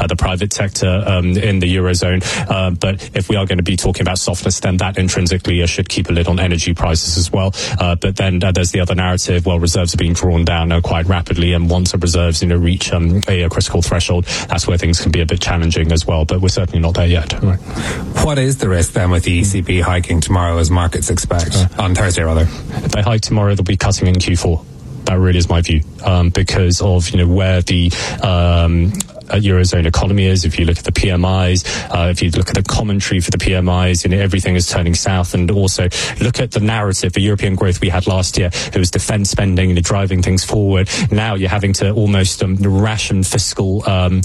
the private sector in the Eurozone. But if we are going to be talking about softness, then that intrinsically should keep a lid on energy prices as well. But then there's the other narrative, well, reserves are being drawn down quite rapidly, and once the reserves reach a critical threshold, that's where things can be a bit challenging as well. But we're certainly not there yet. Right. What is the risk then with the ECB hiking tomorrow, as markets expect? On Thursday, rather. If they hike tomorrow, they'll be cutting in Q4. That really is my view, because of where the Eurozone economy is. If you look at the PMIs, if you look at the commentary for the PMIs, everything is turning south. And also look at the narrative for European growth we had last year. It was defence spending, driving things forward. Now you're having to almost ration fiscal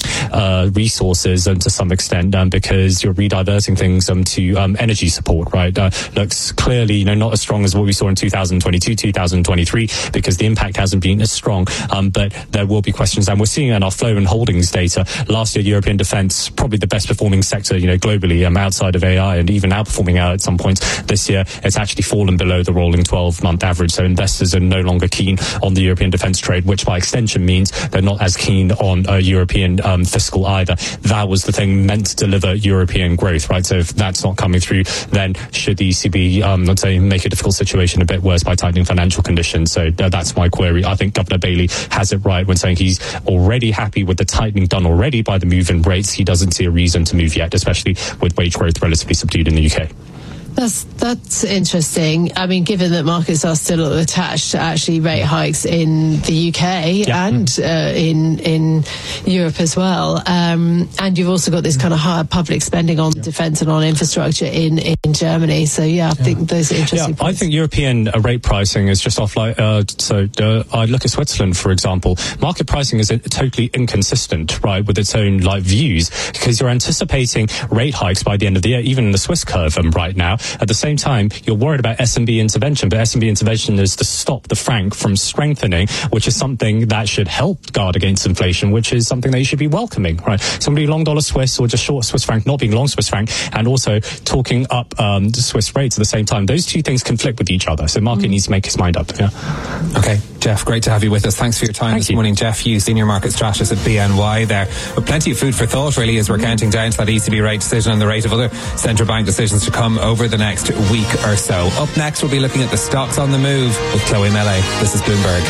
resources to some extent, because you're rediverting things to energy support. Right, looks clearly not as strong as what we saw in 2022, 2023, because the impact hasn't been as strong. But there will be questions, and we're seeing in our flow and holdings data. Last year, European defence, probably the best performing sector, globally, outside of AI, and even outperforming out at some points. This year, it's actually fallen below the rolling 12-month average. So investors are no longer keen on the European defence trade, which by extension means they're not as keen on European fiscal either. That was the thing meant to deliver European growth, right? So if that's not coming through, then should the ECB, let's say, make a difficult situation a bit worse by tightening financial conditions? So that's my query. I think Governor Bailey has it right when saying he's already happy with the tightening done already by the move in rates. He doesn't see a reason to move yet, especially with wage growth relatively subdued in the UK. That's interesting. I mean, given that markets are still attached to actually rate hikes in the UK and in Europe as well, and you've also got this kind of higher public spending on defence and on infrastructure in Germany. So I think those are interesting points. I think European rate pricing is just off. I look at Switzerland, for example. Market pricing is totally inconsistent, right, with its own views, because you're anticipating rate hikes by the end of the year, even in the Swiss curve right now. At the same time, you're worried about SNB intervention, but SNB intervention is to stop the franc from strengthening, which is something that should help guard against inflation, which is something that you should be welcoming, right? Somebody long dollar Swiss or just short Swiss franc, not being long Swiss franc, and also talking up the Swiss rates at the same time. Those two things conflict with each other, so market needs to make its mind up. Okay, Jeff, great to have you with us. Thanks for your time this morning. Jeff Hughes, Senior Market Strategist at BNY there. But plenty of food for thought, really, as we're counting down to that ECB rate decision and the rate of other central bank decisions to come over the next week or so. Up next, we'll be looking at the stocks on the move with Chloe Mele. This is Bloomberg.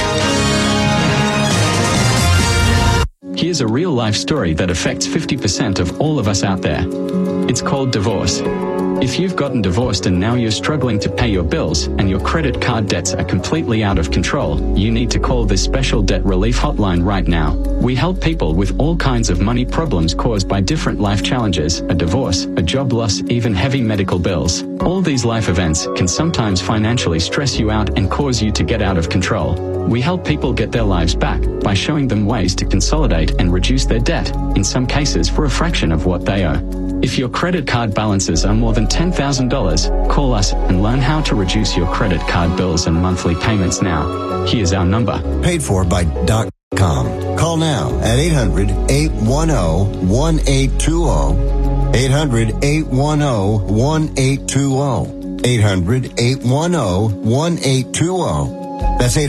Here's a real-life story that affects 50% of all of us out there. It's called divorce. If you've gotten divorced and now you're struggling to pay your bills and your credit card debts are completely out of control, you need to call this special debt relief hotline right now. We help people with all kinds of money problems caused by different life challenges, a divorce, a job loss, even heavy medical bills. All these life events can sometimes financially stress you out and cause you to get out of control. We help people get their lives back by showing them ways to consolidate and reduce their debt, in some cases for a fraction of what they owe. If your credit card balances are more than $10,000, call us and learn how to reduce your credit card bills and monthly payments now. Here's our number. Paid for by .com. Call now at 800-810-1820. 800-810-1820. 800-810-1820. That's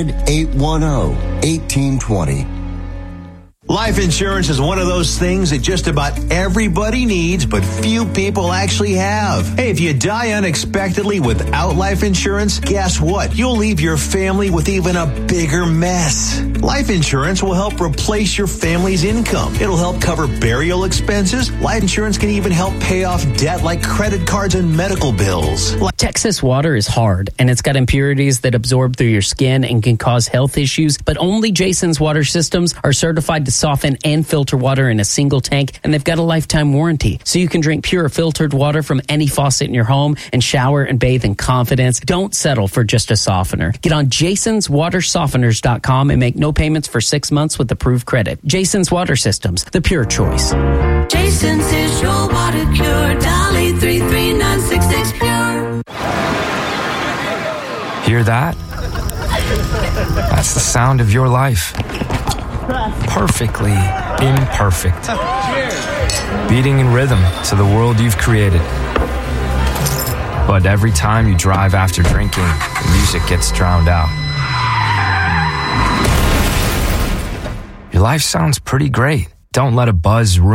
800-810-1820. Life insurance is one of those things that just about everybody needs, but few people actually have. Hey, if you die unexpectedly without life insurance, guess what? You'll leave your family with even a bigger mess. Life insurance will help replace your family's income. It'll help cover burial expenses. Life insurance can even help pay off debt like credit cards and medical bills. Texas water is hard, and it's got impurities that absorb through your skin and can cause health issues, but only Jason's water systems are certified to soften and filter water in a single tank, and they've got a lifetime warranty. So you can drink pure filtered water from any faucet in your home and shower and bathe in confidence. Don't settle for just a softener. Get on jasonswatersofteners.com and make no payments for 6 months with approved credit. Jason's Water Systems, the pure choice. Jason's is your water cure. Dolly 33966 pure. Hear that? That's the sound of your life. Perfectly imperfect. Beating in rhythm to the world you've created. But every time you drive after drinking, the music gets drowned out. Your life sounds pretty great. Don't let a buzz ruin